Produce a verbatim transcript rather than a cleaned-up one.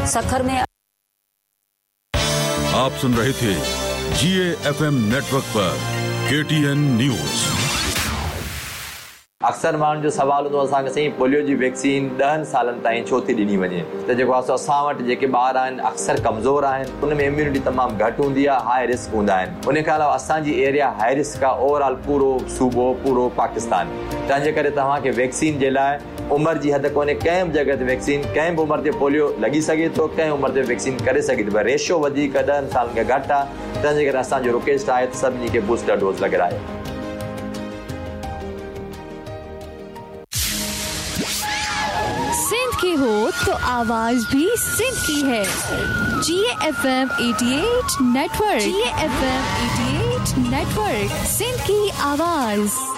सखर में। आप सुन रहे थे जीए एफएम नेटवर्क पर केटीएन न्यूज़। अक्सर माण्हुनि जो सवाल हूंदो असांखे साईं पोलियो जी वैक्सीन ॾहनि सालनि ताईं छो थी ॾिनी वञे, त जेको आहे असां वटि जेके ॿार आहिनि अक्सर कमज़ोर आहिनि, उन में इम्यूनिटी तमामु घटि हूंदी आहे, हाई रिस्क हूंदा आहिनि। उन खां अलावा असांजी एरिया हाई रिस्क आहे, ओवरऑल पूरो सूबो पूरो पाकिस्तान। तंहिंजे करे तव्हांखे वैक्सीन जे लाइ उमिरि जी हद कोन्हे, कंहिं बि जॻह ते वैक्सीन कंहिं बि उमिरि ते पोलियो लॻी सघे थो, कंहिं उमिरि ते वैक्सीन करे सघे थी, पर रेशो वधीक ॾहनि सालनि खां घटि आहे। तंहिंजे करे असांजो रिक्वेस्ट आहे त सभिनी खे बूस्टर डोज लॻारायो। सिंध की हो तो आवाज भी सिंध की है। जीए एफएम अठासी नेटवर्क। जीए एफएम अठासी नेटवर्क, सिंध की आवाज।